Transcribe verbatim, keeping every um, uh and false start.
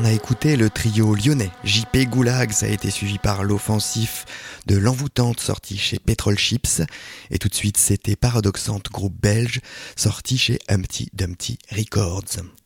On a écouté le trio lyonnais J P Goulag, ça a été suivi par l'offensif de l'envoûtante sorti chez Petrol Chips, et tout de suite c'était Paradoxante, groupe belge sorti chez Humpty Dumpty Records.